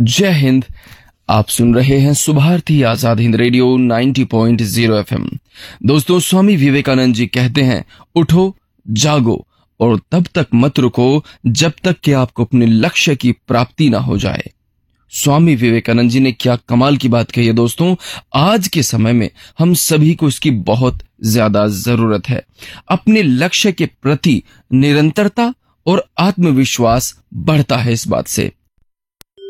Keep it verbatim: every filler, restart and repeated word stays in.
जय हिंद। आप सुन रहे हैं सुभारती आजाद हिंद रेडियो नब्बे पॉइंट ज़ीरो एफएम। दोस्तों, स्वामी विवेकानंद जी कहते हैं, उठो, जागो और तब तक मत रुको जब तक कि आपको अपने लक्ष्य की प्राप्ति ना हो जाए। स्वामी विवेकानंद जी ने क्या कमाल की बात कही है दोस्तों। आज के समय में हम सभी को इसकी बहुत ज्यादा जरूरत है। अपने लक्ष्य के प्रति निरंतरता और आत्मविश्वास बढ़ता है इस बात से।